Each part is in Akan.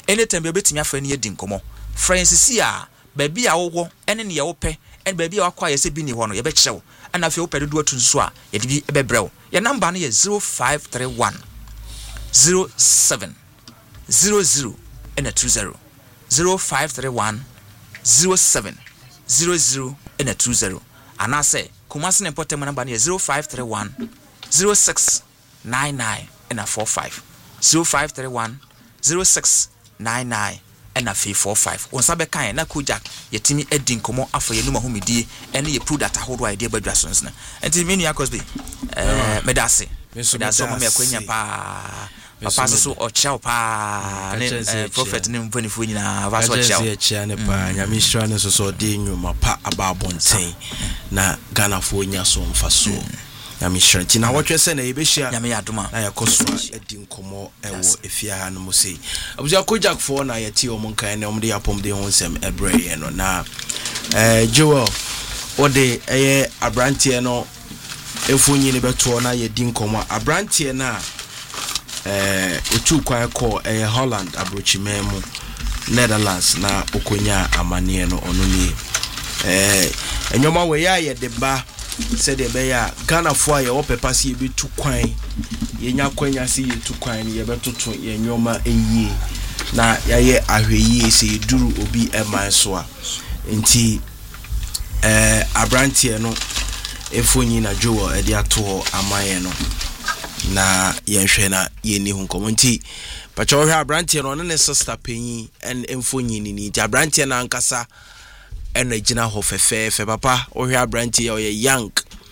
anytime be betimi afa ne yedi nkomo friends si a baby a wo ene ne ye wo pe and baby a akwa ye se bi ni ho no ye be kyerew ana afi wo pe do atu nso a ye de bi e be brew ye number no ye 0531 07 00 and a 20 0531 07 00 and a 20 and I say Kumasi important number is 0531 06 99 and a 45 0531 06 99 and a 45 on sabe kan na Kojak yetimi edin komo afa yenuma humidi and ye prove that hold idea badwasons na enti menu akosbe medase mama akwenya pa papa so ocha pa prophet ne mpanifo nyina va so ocha ne pa nyamishra ne so de nwuma pa ababonten na Ghana fo nya so mfaso nyamishra ti na wotwe se na yebehia nyame yadoma na yakoso edi nkomo ewo efia ha no mo sei abuja Kojak fo na yeti o monkan ne omde yapom de honsem ebreye no na Joel ode eye abrantie no efonyi ne beto na yedi nkomo abrantie na otu kwan ko Holland abrochimemu Netherlands na okonya amane no ono ni enyoma we ya ye deba se de be ya Ghana fo aye opepa se ye betu kwan ye nya kwanya se ye tu kwan ye betoto ye nyoma eyi na ya ye ahweyi se duru obi eman so a enti abrantie no efonyi na Joel edi ato amaye no na yenhwe na yeni hu nkomonti pacha ohwe abrantie no ne sister penyi en emfonyi ni ti abrantie na ankasa ena gina ho fefe papa ohwe abrantie o ye young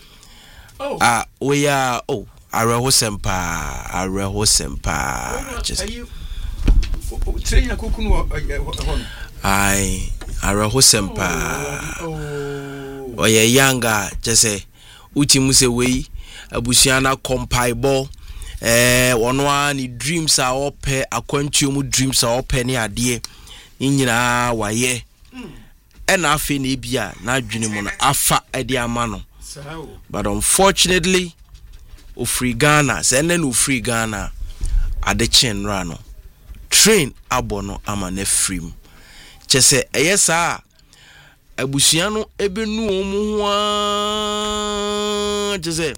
we are areho sempa just train akukunu ai areho sempa o ye younger just say uti muse we abusiana compaibo ono a ni dreams a ope akwantuomu dreams a ope ne ade nyina waye ena afi na bia na adwene mu na afa ade ama no but unfortunately ofree Ghana say na ofree Ghana ade chen ra no train abono ama na frim chese eyesa abusiano ebenu omu ho chese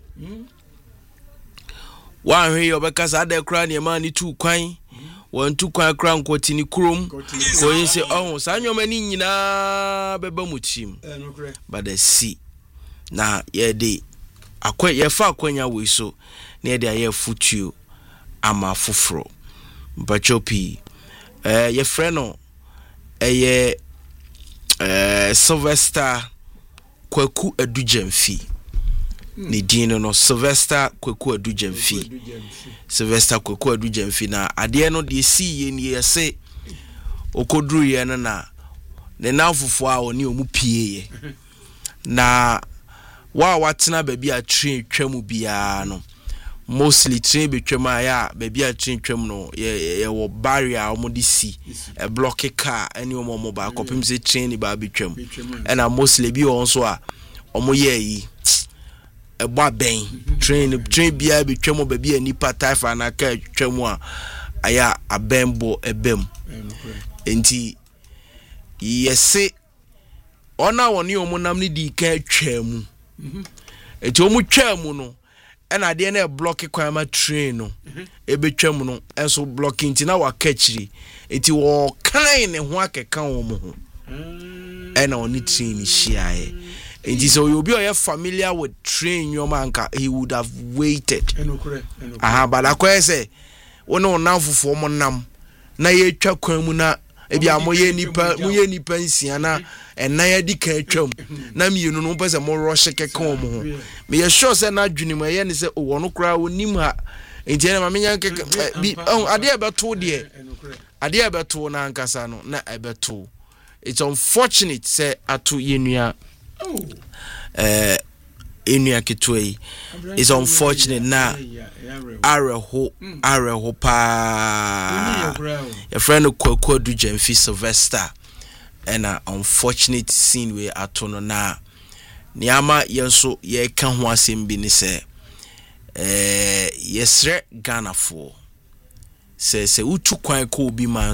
wa hwe obekasa ade kra ne ma ni tu kwan won tu kwan kra nkoti ni krom ko yese oh sanyoma ni nyina beba mutim but the see na ye de ye fa akwanya we so na ye de aye futuo ama foforo mpachopi ye freno eye Sylvester Kwaku Adujemfi ni dino no Sylvester Kwaku Adujemfi Sylvester Kwaku Adujemfi na ade no de si ye ni yese okodru ye no na ne nafofo a oni omu pie na wa watena baby a train twam bia no mostly train betwam ya baby a train twam no ye wo barrier omo de si e block car any omo ba kopim se train ba betwam na mostly bi on so a omo ye yi e gba ben train bia betwam baby anipa taifa na ka twam a aya abembo ebem enti yese ona woni omo nam ni di ka twam enti omo twam no ena de na block kwan ma train no ebetwam no enso blocking ti na wakachiri enti wo kan ne ho akeka wo mo ho ena oni train shiae enti so you be familiar with train your manka he would have waited aha bala kwa say wono namfofo mo nam na ye twa kwan mu na ebia moye nipa nsia na ena ya di ka twam na mienu no pese mo rush keka wo mo ho me ye sure say na dwuni mo ye ne say wono kra wonim ha enti na manya keka bi ade ebeto de ade ebeto na ankasa no na ebeto it's unfortunate say ato yenua enua ketoi is unfortunate na areho pa your friend Kwaku Adujemfi Sylvester and unfortunate scene we atono na niama yenso ye ka ho asem bi ni se yesre Ghana fo se utu kwan ko obi man